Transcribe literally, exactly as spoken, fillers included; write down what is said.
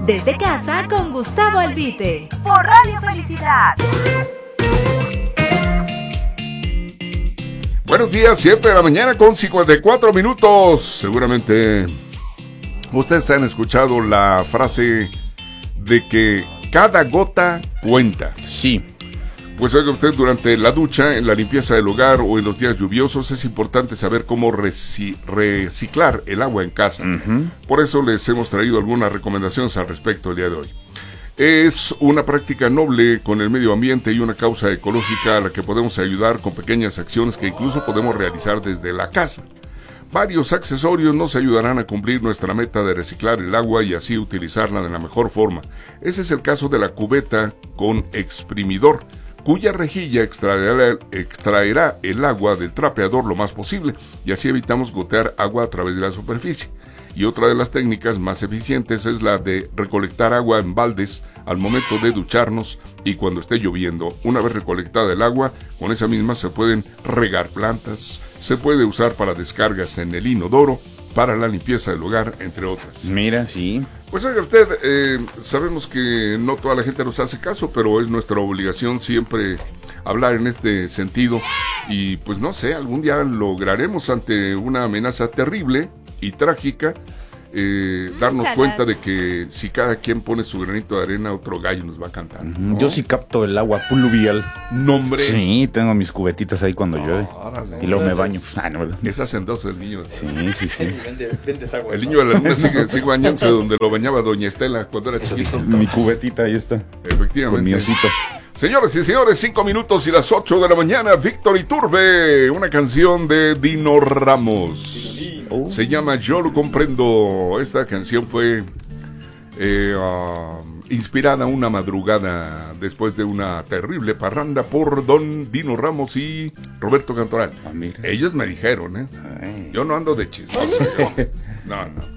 Desde casa con Gustavo Albite. Por Radio Felicidad. Buenos días, siete de la mañana con cincuenta y cuatro minutos. Seguramente ustedes han escuchado la frase de que cada gota cuenta. Sí. Pues oiga usted, durante la ducha, en la limpieza del hogar o en los días lluviosos es importante saber cómo reci- reciclar el agua en casa. Uh-huh. Por eso les hemos traído algunas recomendaciones al respecto el día de hoy. Es una práctica noble con el medio ambiente y una causa ecológica a la que podemos ayudar con pequeñas acciones que incluso podemos realizar desde la casa. Varios accesorios nos ayudarán a cumplir nuestra meta de reciclar el agua y así utilizarla de la mejor forma. Ese es el caso de la cubeta con exprimidor, cuya rejilla extraerá, extraerá el agua del trapeador lo más posible y así evitamos gotear agua a través de la superficie. Y otra de las técnicas más eficientes es la de recolectar agua en baldes al momento de ducharnos y cuando esté lloviendo. Una vez recolectada el agua, con esa misma se pueden regar plantas, se puede usar para descargas en el inodoro, para la limpieza del hogar, entre otras. Mira, sí. Pues oiga usted, eh, sabemos que no toda la gente nos hace caso, pero es nuestra obligación siempre hablar en este sentido y pues no sé, algún día lograremos ante una amenaza terrible y trágica eh, darnos Chala. cuenta de que si cada quien pone su granito de arena, otro gallo nos va a cantar, ¿no? Yo sí capto el agua pluvial. ¿Nombre? Sí, tengo mis cubetitas ahí cuando oh, llueve órale, y luego me baño. Ah, no, es hacendoso el niño. Sí, sí, sí. Vende, vendes agua. El niño de la luna sigue, sigue bañándose donde lo bañaba doña Estela cuando era chiquito. Mi cubetita ahí está. Efectivamente. Con mi osito. Señoras y señores, cinco minutos y las ocho de la mañana, Víctor Iturbe, una canción de Dino Ramos. Oh. Se llama Yo lo comprendo. Esta canción fue eh, uh, inspirada una madrugada después de una terrible parranda por don Dino Ramos y Roberto Cantoral. Ah, ellos me dijeron, ¿eh? Ay. Yo no ando de chismoso. Yo. No, no.